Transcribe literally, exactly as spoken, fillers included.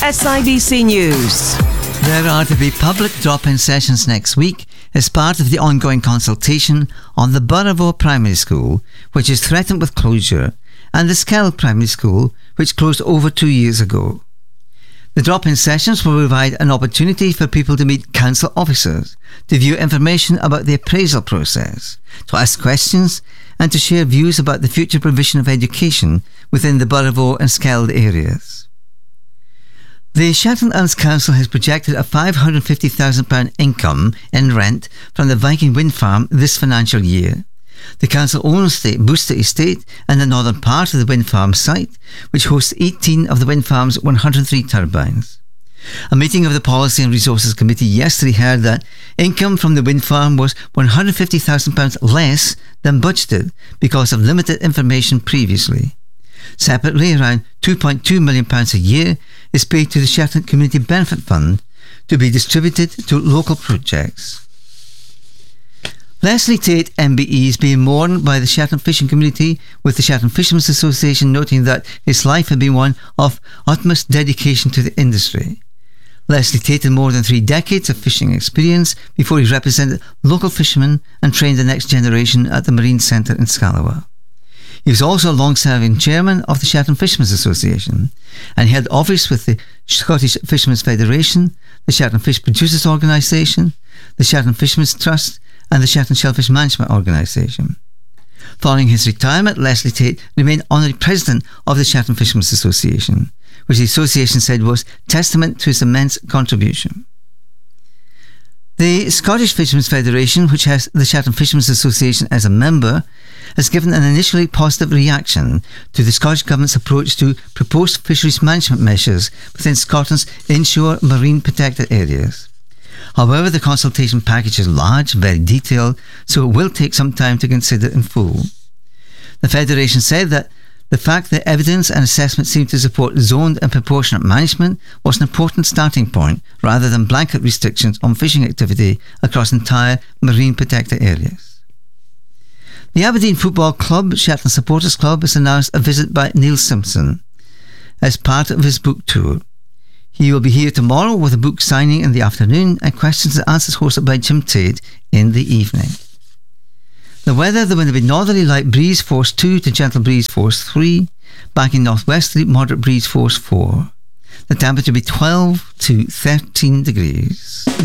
S I B C News. There are to be public drop-in sessions next week as part of the ongoing consultation on the Burravo Primary School, which is threatened with closure, and the Skeld Primary School, which closed over two years ago. The drop-in sessions will provide an opportunity for people to meet council officers, to view information about the appraisal process, to ask questions, and to share views about the future provision of education within the Burravo and Skeld areas. The Shetland Islands Council has projected a five hundred fifty thousand pounds income in rent from the Viking wind farm this financial year. The council owns the Booster Estate and the northern part of the wind farm site, which hosts eighteen of the wind farm's one hundred three turbines. A meeting of the Policy and Resources Committee yesterday heard that income from the wind farm was one hundred fifty thousand pounds less than budgeted because of limited information previously. Separately, around two point two million pounds a year is paid to the Shetland Community Benefit Fund to be distributed to local projects. Leslie Tate M B E is being mourned by the Shetland fishing community, with the Shetland Fishermen's Association noting that his life had been one of utmost dedication to the industry. Leslie Tate had more than three decades of fishing experience before he represented local fishermen and trained the next generation at the Marine Centre in Scalawa. He was also a long-serving chairman of the Shetland Fishermen's Association, and he held office with the Scottish Fishermen's Federation, the Shetland Fish Producers Organisation, the Shetland Fishermen's Trust, and the Shetland Shellfish Management Organisation. Following his retirement, Leslie Tate remained honorary president of the Shetland Fishermen's Association, which the association said was testament to his immense contribution. The Scottish Fishermen's Federation, which has the Shetland Fishermen's Association as a member, has given an initially positive reaction to the Scottish Government's approach to proposed fisheries management measures within Scotland's inshore marine protected areas. However, the consultation package is large, very detailed, so it will take some time to consider in full. The Federation said that the fact that evidence and assessment seem to support zoned and proportionate management was an important starting point, rather than blanket restrictions on fishing activity across entire marine protected areas. The Aberdeen Football Club, Shetland Supporters Club, has announced a visit by Neil Simpson as part of his book tour. He will be here tomorrow with a book signing in the afternoon and questions and answers hosted by Jim Tate in the evening. The weather, the wind will be northerly light breeze force two to gentle breeze force three, back in northwesterly moderate breeze force four. The temperature will be twelve to thirteen degrees.